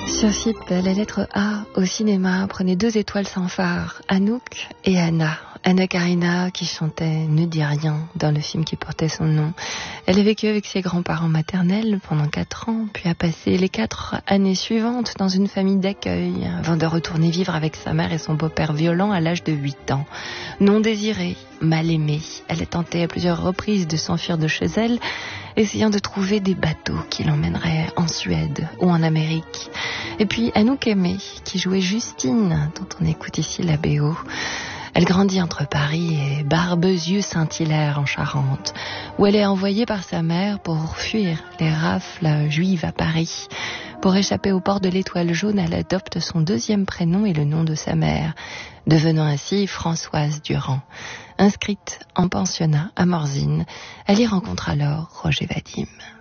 Sur FIP, la lettre A au cinéma prenait 2 étoiles sans phare, Anouk et Anna. Anna Karina qui chantait Ne dis rien dans le film qui portait son nom. Elle a vécu avec ses grands-parents maternels pendant 4 ans, puis a passé les 4 années suivantes dans une famille d'accueil, avant de retourner vivre avec sa mère et son beau-père violent à l'âge de 8 ans. Non désirée, mal aimée, elle a tenté à plusieurs reprises de s'enfuir de chez elle, essayant de trouver des bateaux qui l'emmèneraient en Suède ou en Amérique. Et puis Anouk Aimée, qui jouait Justine, dont on écoute ici la BO. Elle grandit entre Paris et Barbezieux-Saint-Hilaire en Charente, où elle est envoyée par sa mère pour fuir les rafles juives à Paris. Pour échapper au port de l'Étoile jaune, elle adopte son 2e prénom et le nom de sa mère, devenant ainsi Françoise Durand. Inscrite en pensionnat à Morzine, elle y rencontre alors Roger Vadim.